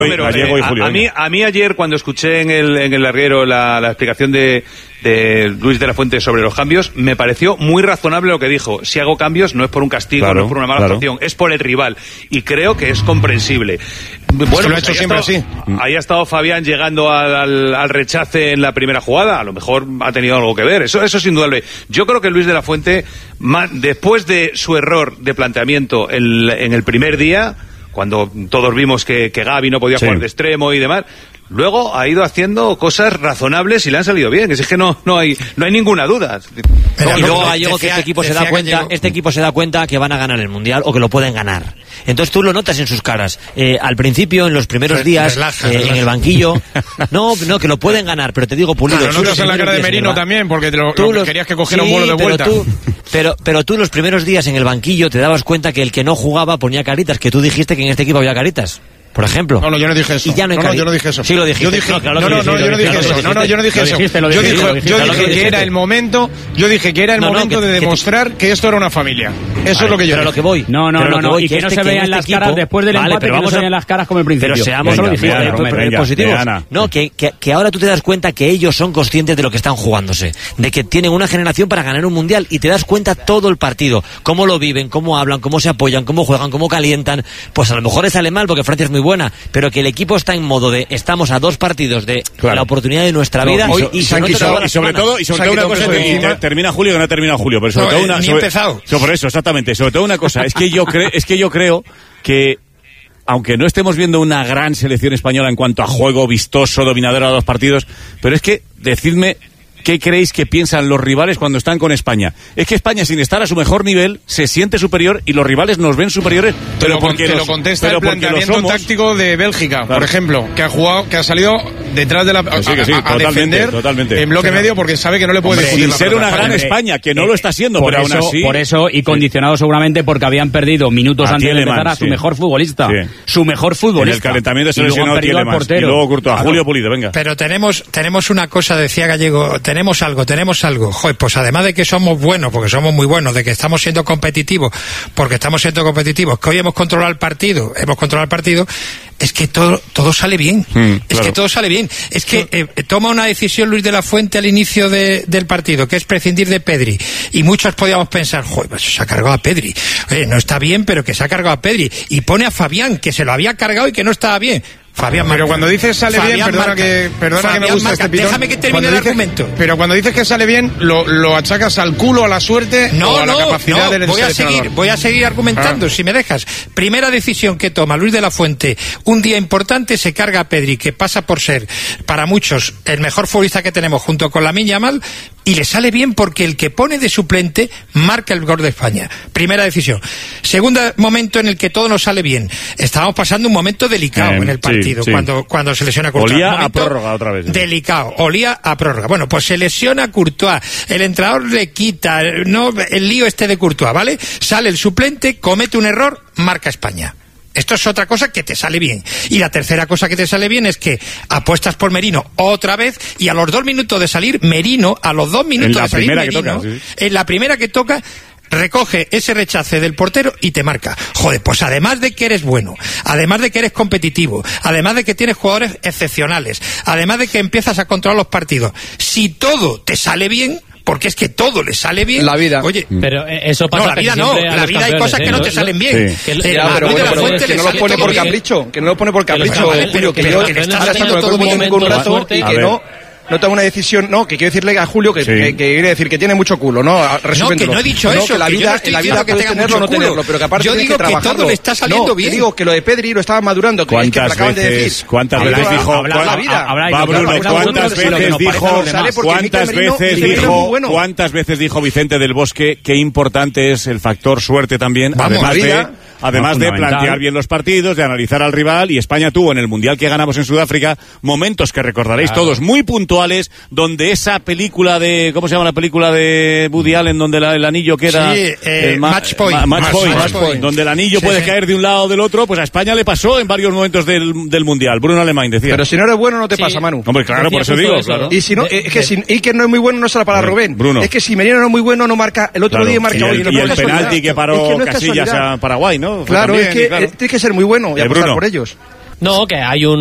Pero, a mí ayer, cuando escuché en el larguero la explicación de Luis de la Fuente sobre los cambios, me pareció muy razonable lo que dijo. Si hago cambios no es por un castigo, no es por una mala actuación, es por el rival. Y creo que es comprensible. Bueno, lo ha hecho siempre así. Ahí ha estado Fabián llegando al rechace en la primera jugada. A lo mejor ha tenido algo que ver. Eso es indudable. Yo creo que Luis de la Fuente, después de su error de planteamiento en el primer día, cuando todos vimos que Gavi no podía jugar de extremo y demás, luego ha ido haciendo cosas razonables y le han salido bien. Es que no hay ninguna duda. Pero y luego Gallego, que este equipo se da cuenta que van a ganar el Mundial o que lo pueden ganar. Entonces tú lo notas en sus caras. Al principio, en los primeros días, en el banquillo, no, que lo pueden ganar, pero te digo, Pulido. Pero notas en la cara de Merino también, porque querías que cogiera un vuelo de vuelta. Pero tú los primeros días en el banquillo te dabas cuenta que el que no jugaba ponía caritas, que tú dijiste que en este equipo había caritas. Por ejemplo. No, yo no dije eso. Y ya no, yo no dije eso. Sí lo dijiste. Yo dije, yo no dije eso. Yo no dije eso. Yo dije que era el momento. Yo dije que era el momento de demostrar que esto era una familia. Eso es lo que yo dije. Pero lo que voy. No. Y que no se vean las caras después del empate, que no se vean las caras como el principio. Pero seamos positivos. No, que ahora tú te das cuenta que ellos son conscientes de lo que están jugándose. De que tienen una generación para ganar un mundial y te das cuenta todo el partido. Cómo lo viven, cómo hablan, cómo se apoyan, cómo juegan, cómo calientan. Pues a lo mejor les sale mal porque Francia es muy buena, pero que el equipo está en modo de estamos a 2 partidos de la oportunidad de nuestra vida y sobre todo una cosa, termina Julio que no ha terminado Julio, pero sobre todo ni empezado. Por eso, exactamente, sobre todo una cosa, es que yo creo que aunque no estemos viendo una gran selección española en cuanto a juego vistoso, dominador a 2 partidos, pero es que decidme ¿qué creéis que piensan los rivales cuando están con España? Es que España, sin estar a su mejor nivel, se siente superior y los rivales nos ven superiores. Pero porque te lo contesta el planteamiento táctico de Bélgica, por ejemplo, que ha salido detrás de la a defender en bloque medio porque sabe que no le puede sin ser una gran España, que no lo está siendo, pero aún así. Por eso, y condicionado seguramente porque habían perdido minutos antes de empezar a su mejor futbolista. Su mejor futbolista. En el calentamiento se lesionó Tielemans y luego Courtois. Julio Pulido, venga. Pero tenemos una cosa, decía Gallego, tenemos algo. Joder, pues además de que somos buenos, porque somos muy buenos, de que estamos siendo competitivos, que hoy hemos controlado el partido, es que todo sale bien. Que todo sale bien. Es que toma una decisión Luis de la Fuente al inicio del partido, que es prescindir de Pedri. Y muchos podíamos pensar, joder, pues se ha cargado a Pedri. No está bien, pero que se ha cargado a Pedri. Y pone a Fabián, que se lo había cargado y que no estaba bien. Fabián pero cuando dices sale bien, perdona que me gusta este pitón. Déjame que termine el argumento. Pero cuando dices que sale bien, lo achacas al culo, a la suerte o a la capacidad del seleccionador. Voy a seguir argumentando, si me dejas. Primera decisión que toma Luis de la Fuente, un día importante, se carga a Pedri, que pasa por ser, para muchos, el mejor futbolista que tenemos junto con Lamine Yamal, y le sale bien porque el que pone de suplente marca el gol de España. Primera decisión. Segundo momento en el que todo nos sale bien. Estábamos pasando un momento delicado en el partido, cuando se lesiona Courtois. Olía a prórroga otra vez. Delicado, olía a prórroga. Bueno, pues se lesiona Courtois, el entrenador le quita, el lío de Courtois, ¿vale? Sale el suplente, comete un error, marca España. Esto es otra cosa que te sale bien. Y la tercera cosa que te sale bien es que apuestas por Merino otra vez y a los 2 minutos de salir, Merino, en la primera que toca, recoge ese rechace del portero y te marca. Joder, pues además de que eres bueno, además de que eres competitivo, además de que tienes jugadores excepcionales, además de que empiezas a controlar los partidos, si todo te sale bien, porque es que todo le sale bien. La vida. Oye, pero eso pasa. No, la vida no. La vida hay cosas que no te salen bien. Sí. Pero no lo pone por capricho. Que no lo pone por capricho. Julio, que le está saliendo todo bien un rato y que no toma una decisión, que quiero decirle a Julio que quiere decir que tiene mucho culo, que no he dicho eso, que la vida puede tenerlo o no tenerlo, pero que aparte yo digo que todo le está saliendo bien. Digo que lo de Pedri lo estaba madurando, que me acaban de decir. ¿Cuántas veces dijo cuántas veces dijo Vicente del Bosque qué importante es el factor suerte también, además de plantear bien los partidos, de analizar al rival? Y España tuvo en el Mundial que ganamos en Sudáfrica momentos que recordaréis todos muy puntuales, donde esa película de, ¿cómo se llama la película de Woody Allen, donde el anillo queda Match Point, donde el anillo puede caer de un lado o del otro? Pues a España le pasó en varios momentos del Mundial. Bruno Alemán decía. Pero si no eres bueno no te pasa, Manu. Hombre, claro, por eso digo, claro. Y si no, es que si Iker no es muy bueno no será para Rubén. Bruno. Es que si Merino no es muy bueno no marca el otro día marca hoy. Y el penalti que paró Casillas a Paraguay, ¿no? Claro, es que tienes que ser muy bueno y apostar por ellos. No, que hay un